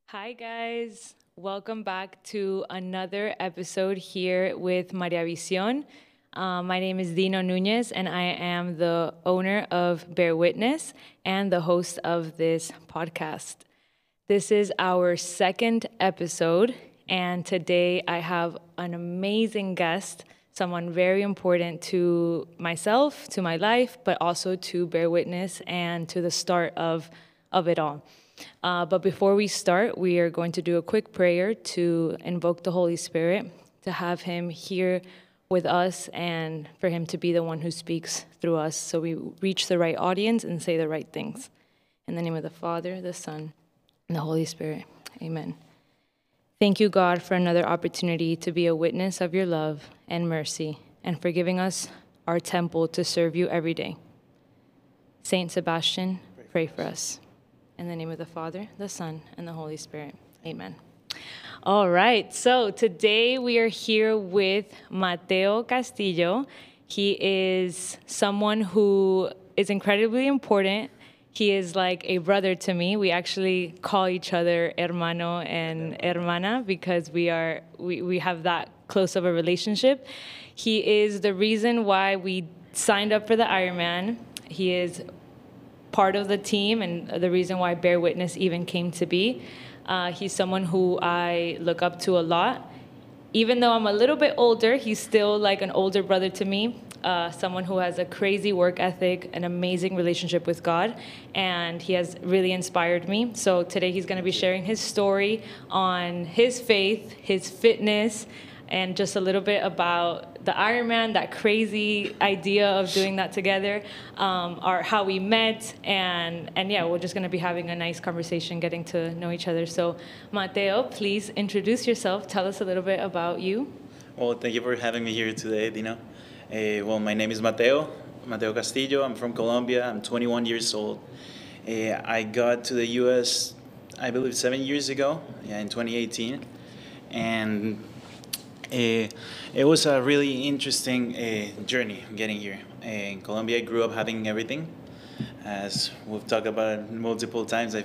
Hi, guys. Welcome back to another episode here with Maria Visión. My name is Dino Nunez, and I am the owner of Bear Witness and the host of this podcast. This is our second episode, and today I have an amazing guest, someone very important to myself, to my life, but also to Bear Witness and to the start of it all. But before we start, we are going to do a quick prayer to invoke the Holy Spirit, to have Him here with us, and for Him to be the one who speaks through us so we reach the right audience and say the right things. In the name of the Father, the Son, and the Holy Spirit. Amen. Thank you, God, for another opportunity to be a witness of your love and mercy, and for giving us our temple to serve you every day. Saint Sebastian, pray for us. In the name of the Father, the Son, and the Holy Spirit. Amen. All right, so today we are here with Mateo Castillo. He is someone who is incredibly important. He is like a brother to me. We actually call each other hermano and hermana because we have that close of a relationship. He is the reason why we signed up for the Ironman. He is part of the team and the reason why Bear Witness even came to be. He's someone who I look up to a lot. Even though I'm a little bit older, he's still like an older brother to me. Someone who has a crazy work ethic, an amazing relationship with God, and he has really inspired me. So today he's going to be sharing his story on his faith, his fitness, and just a little bit about the Ironman, that crazy idea of doing that together, how we met, and yeah, we're just going to be having a nice conversation, getting to know each other. So, Mateo, please introduce yourself. Tell us a little bit about you. Well, thank you for having me here today, Dino. Well, my name is Mateo, Mateo Castillo. I'm from Colombia. I'm 21 years old. I got to the U.S., I believe, 7 years ago, yeah, in 2018. And it was a really interesting journey getting here. In Colombia, I grew up having everything. As we've talked about multiple times,